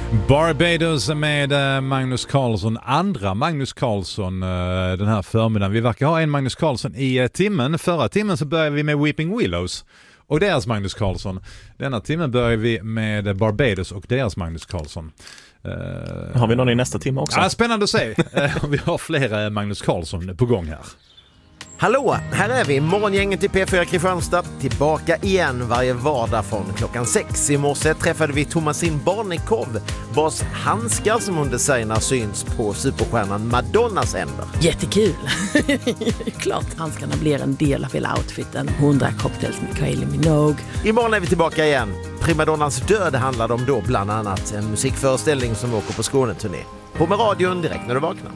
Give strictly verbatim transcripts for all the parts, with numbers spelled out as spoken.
Barbados med Magnus Carlsson, andra Magnus Carlsson den här förmiddagen. Vi verkar ha en Magnus Carlsson i timmen. Förra timmen så började vi med Weeping Willows och deras Magnus Carlsson. Denna timmen börjar vi med Barbados och deras Magnus Carlsson. Uh, har vi någon i nästa timme också? Ja, spännande att se. uh, vi har flera Magnus Carlsson på gång här. Hallå, här är vi, morgongänget i P fyra Kristianstad, tillbaka igen varje vardag från klockan sex. I morse träffade vi Thomasin Barnekow, vars handskar som hon designar syns på superstjärnan Madonnas händer. Jättekul! Klart handskarna blir en del av hela outfiten. hundra cocktails med Kylie Minogue. Imorgon är vi tillbaka igen. Primadonnans död handlade om då bland annat en musikföreställning som åker på Skåneturné. På med radion direkt när du vaknar.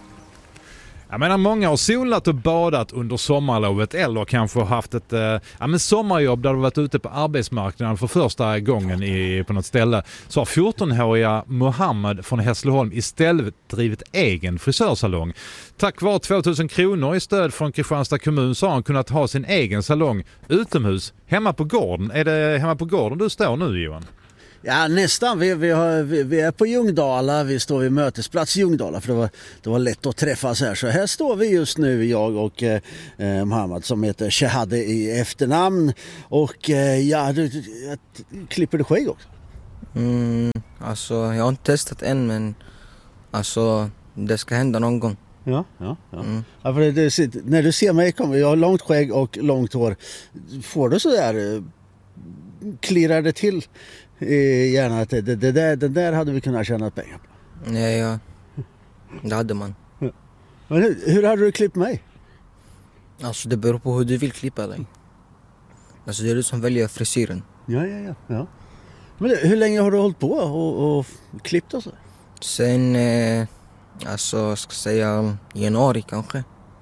Jag menar, många har solat och badat under sommarlovet eller kanske haft ett eh, ja, men sommarjobb där du varit ute på arbetsmarknaden för första gången i, på något ställe. Så har fjortonåriga Mohammed från Hässleholm istället drivit egen frisörsalong. Tack vare tvåtusen kronor i stöd från Kristianstad kommun så har han kunnat ha sin egen salong utomhus hemma på gården. Är det hemma på gården du står nu, Johan? Ja, nästan. Vi, vi, har, vi, vi är på Ljungdala. Vi står vid mötesplats i Ljungdala för det var, det var lätt att träffas här. Så här står vi just nu, jag och eh, Mohammed som heter Shehade i efternamn. Och eh, ja, du, du, klipper du skägg också? Mm, alltså, jag har inte testat än, men alltså, det ska hända någon gång. Ja, ja, ja. Mm. ja för det, det, när du ser mig kommer jag har långt skägg och långt hår. Får du så där, klirrar det till? Gärna att det, det, det där, den där hade vi kunnat tjäna pengar på. Nej, ja. Det hade man. Ja. Men hur, hur hade du klippt mig? Alltså det beror på hur du vill klippa dig. Alltså det är du som väljer frisyren. Ja, ja, ja. ja. Men det, hur länge har du hållit på och, och klippt och så? Sen, eh, alltså jag ska säga januari kanske.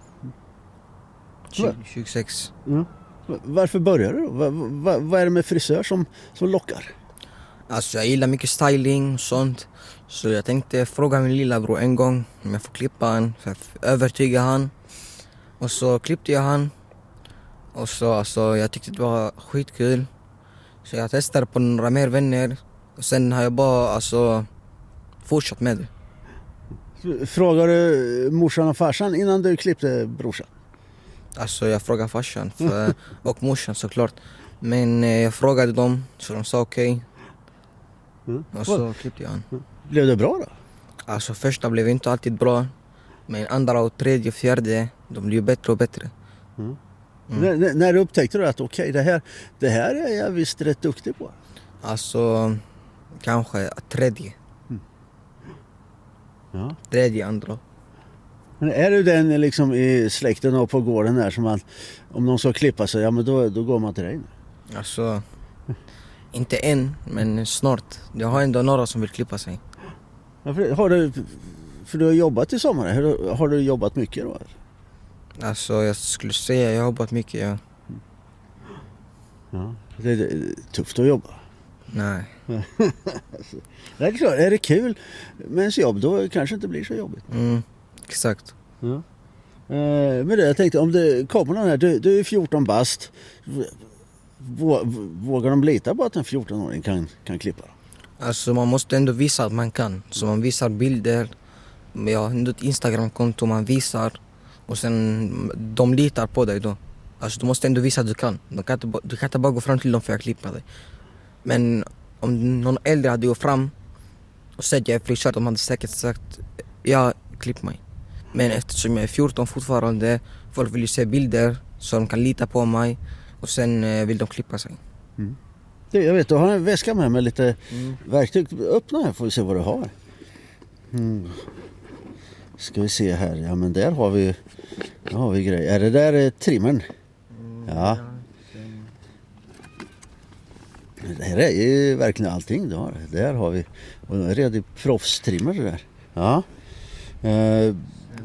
tjugo tjugosex. Ja. Varför började du? Vad, vad, vad är det med frisör som, som lockar? Alltså jag gillar mycket styling och sånt. Så jag tänkte fråga min lilla bror en gång om jag får klippa han. För att övertyga han. Och så klippte jag han. Och så alltså, jag tyckte det var skitkul. Så jag testade på några mer vänner. Och sen har jag bara alltså fortsatt med det. Frågade du morsan och farsan innan du klippte brorsan? Alltså jag frågade farsan för, och morsan såklart. Men eh, jag frågade dem så de sa okej. Okay. Mm. Och så klippte jag han. Blev det bra då? Alltså första blev inte alltid bra. Men andra och tredje och fjärde, de blev bättre och bättre. Mm. Mm. N- när du upptäckte du att okej, okay, det, här, det här är jag visst rätt duktig på? Alltså kanske tredje. Mm. Ja. Tredje, andra. Men är du den liksom i släkten och på gården där som man, om någon ska klippa sig, ja men då, då går man till dig? Alltså, inte än, men snart. Jag har ändå några som vill klippa sig. Ja, för, har du, för du har jobbat i sommar, har, har du jobbat mycket då? Alltså jag skulle säga jag har jobbat mycket, ja. Ja, det är, det är tufft att jobba. Nej. Det är klart, är det kul med ens jobb då kanske det inte blir så jobbigt. Mm. Exakt. Ja. Eh, men det, jag tänkte, om det kommer någon här, du, du är fjorton bast, vågar de lita på att en fjorton-åring kan, kan klippa? Alltså man måste ändå visa att man kan. Så man visar bilder, jag har ändå ett Instagram-konto man visar och sen de litar på dig då. Alltså du måste ändå visa att du kan. Du kan inte, du kan inte bara gå fram till dem för att klippa dig. Men om någon äldre hade gått fram och sett att jag är frisör, de hade säkert sagt ja, klipp mig. Men eftersom jag är fjorton fortfarande, folk vill ju se bilder så de kan lita på mig och sen eh, vill de klippa sig. Mm. Det, jag vet, du har en väska med med lite mm. verktyg. Öppna här får vi se vad du har. Mm. Ska vi se här, ja men där har vi, där har vi grejer. Är det där eh, trimmern? Mm, ja. Det här är ju verkligen allting du har. Där har vi, och en redig proffstrimmer det där. Ja. Uh,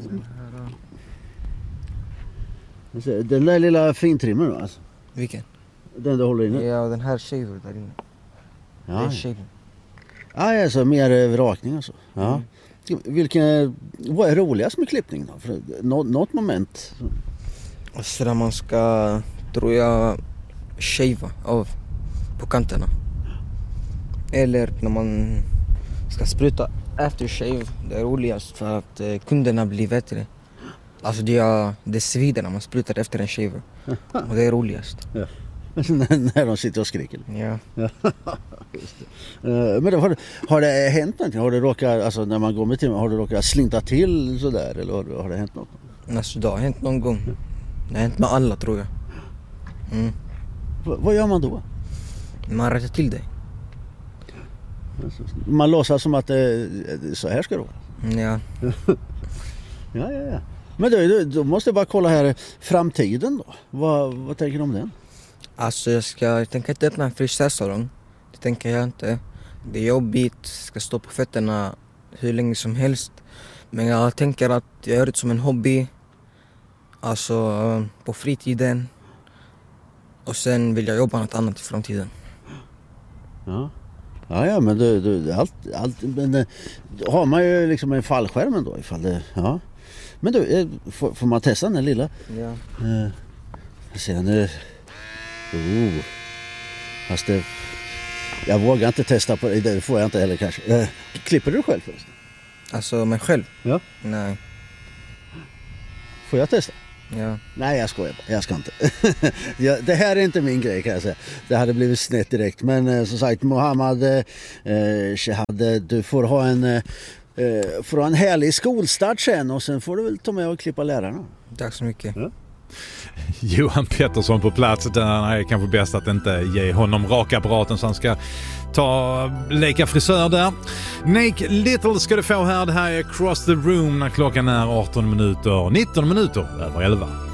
den där lilla fintrimmern alltså. Vilken? Den du håller inne? Ja, den här shaver där inne. Ja. Det är shaver. Ja, alltså mer rakning och så. Ja. Mm. Vilken, vad är roligast med klippning då? För nå, något moment. Så där man ska, tror jag, shava av på kanterna. Eller när man ska spruta aftershave. Det är roligast för att eh, kunderna blir bättre. Alltså det, är, det svider när man sprutar efter en shaver. Och det är roligast. Ja. När de sitter och skriker. Ja. Ja. Just det. Uh, men då, har, har det hänt någonting? Har det råkat, alltså när man går med till, har det råkat slinta till sådär? Eller har, har det hänt något? Alltså det har hänt någon gång. Det har hänt med alla tror jag. Mm. V- vad gör man då? Man rättar till det. Man låtsas som att det, så här ska det vara. Ja. Ja, ja, ja. Men du, då måste jag bara kolla här framtiden då. Vad, vad tänker du om den? Alltså jag ska, jag tänker inte öppna en frisörsalong. Det tänker jag inte. Det är jobbigt, ska stå på fötterna hur länge som helst. Men jag tänker att jag gör det som en hobby. Alltså på fritiden. Och sen vill jag jobba något annat i framtiden. Ja, ja, ja men du, du allt, allt, men då har man ju liksom en fallskärm då ifall det, ja. Men du, får, får man testa den lilla? Ja. Uh, jag ser nu. Oh. Fast det, jag vågar inte testa på det, det får jag inte heller kanske. Uh, klipper du själv förresten? Alltså mig själv? Ja. Nej. Får jag testa? Ja. Nej, jag skojar bara. Jag ska inte. ja, det här är inte min grej kan jag säga. Det hade blivit snett direkt. Men eh, som sagt, Mohammad eh, Shehade, du får ha en eh, får ha en härlig skolstart sen och sen får du väl ta med och klippa lärarna. Tack så mycket. Ja. Johan Pettersson på plats. Det är kanske bäst att inte ge honom rakapparaten så han ska ta leka frisör där. Nake Little ska du få här. Det här är Across the Room när klockan är arton minuter, nitton minuter över elva.